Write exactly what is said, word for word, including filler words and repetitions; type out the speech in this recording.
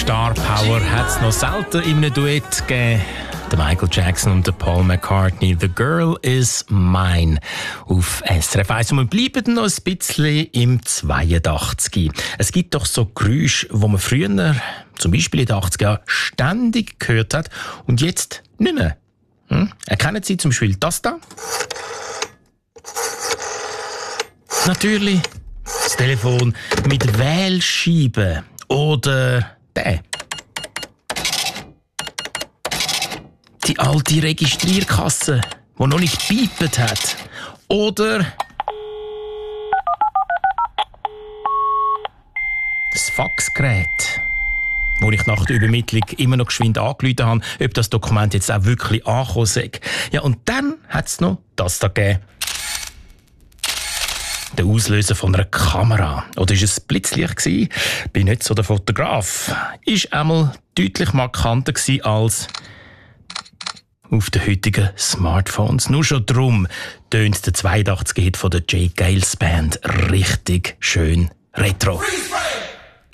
Star Power hat es noch selten in einem Duett gegeben. Der Michael Jackson und der Paul McCartney. «The Girl is Mine» auf S R F eins. Und wir bleiben noch ein bisschen im zweiundachtzig. Es gibt doch so Geräusche, die man früher, zum Beispiel in den achtziger Jahren, ständig gehört hat und jetzt nicht mehr. Hm? Erkennen Sie zum Beispiel das da? Natürlich das Telefon mit Wählscheibe oder der. Die alte Registrierkasse, die noch nicht gepiept hat. Oder das Faxgerät, wo ich nach der Übermittlung immer noch geschwind angerufen habe, ob das Dokument jetzt auch wirklich angekommen sei. Ja, und dann hat es noch das da gegeben. Der Auslöser von einer Kamera. Oder war es Blitzlicht gewesen? Bin nicht so der Fotograf. Ist einmal deutlich markanter gewesen als auf den heutigen Smartphones. Nur schon darum tönt der zweiundachtziger Hit von der Jay Gales Band richtig schön retro.